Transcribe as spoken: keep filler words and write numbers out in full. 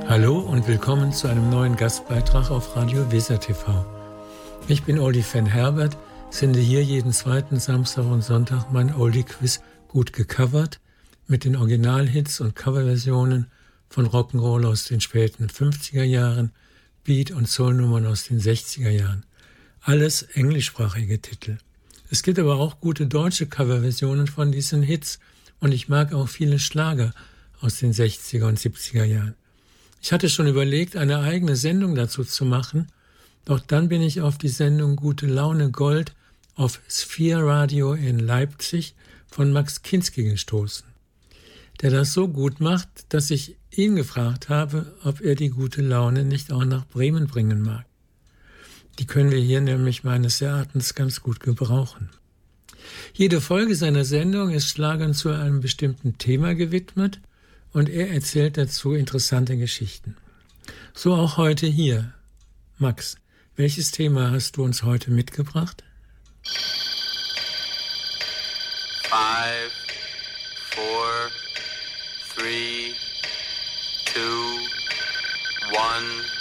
Hallo und willkommen zu einem neuen Gastbeitrag auf Radio Weser T V. Ich bin Oldie Fan Herbert, sende hier jeden zweiten Samstag und Sonntag mein Oldie-Quiz gut gecovert mit den Originalhits und Coverversionen von Rock'n'Roll aus den späten fünfziger Jahren, Beat- und Soul-Nummern aus den sechziger Jahren. Alles englischsprachige Titel. Es gibt aber auch gute deutsche Coverversionen von diesen Hits und ich mag auch viele Schlager aus den sechziger und siebziger Jahren. Ich hatte schon überlegt, eine eigene Sendung dazu zu machen, doch dann bin ich auf die Sendung Gute Laune Gold auf Sphere Radio in Leipzig von Max Kinski gestoßen, der das so gut macht, dass ich ihn gefragt habe, ob er die gute Laune nicht auch nach Bremen bringen mag. Die können wir hier nämlich meines Erachtens ganz gut gebrauchen. Jede Folge seiner Sendung ist Schlagern zu einem bestimmten Thema gewidmet und er erzählt dazu interessante Geschichten. So auch heute hier. Max, welches Thema hast du uns heute mitgebracht? Five, four, three, two, one.